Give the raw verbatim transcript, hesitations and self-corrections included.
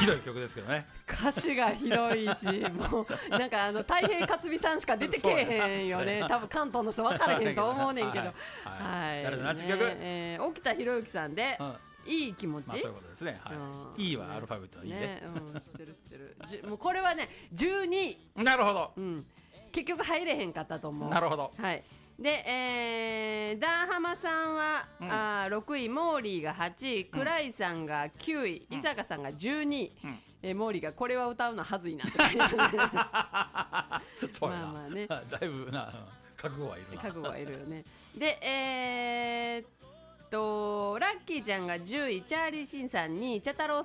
どい曲ですけどね。 歌詞がひどいし、もうなんかあの太平克美さんしか出てけえへんよね。多分関東の人分からへんと思うねんけど、はい、 はい、誰だなちゅう曲、 ねえー、沖田博之さんで、うん、いい気持ち、 まあそういうことですね。はい。うん、いいはアルファベットのいいね。 ね、うん、知ってる知ってる。じもうこれはねじゅうにい。 なるほど。 うん。結局入れへんかったと思う。 なるほど。 はい。で、えー、ダーハマさんは、うん、あろくい、モーリーがはちい、クライさんがきゅうい、うん、伊坂さんがじゅうにい、うん、えー、モーリーがこれは歌うのはずいなって書いてある。 そうやな。まあまあね。だいぶな覚悟はいるな。 覚悟はいるよね。で、えーとラッキーちゃんがじゅうい、チャーリーシンさんにい、茶太郎